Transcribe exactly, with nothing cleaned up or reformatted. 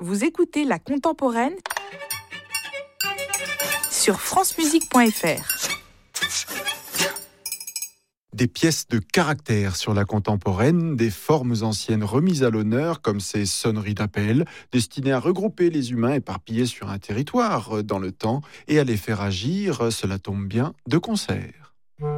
Vous écoutez La Contemporaine sur francemusique point f r. Des pièces de caractère sur la contemporaine, des formes anciennes remises à l'honneur comme ces sonneries d'appel, destinées à regrouper les humains éparpillés sur un territoire dans le temps et à les faire agir, cela tombe bien, de concert.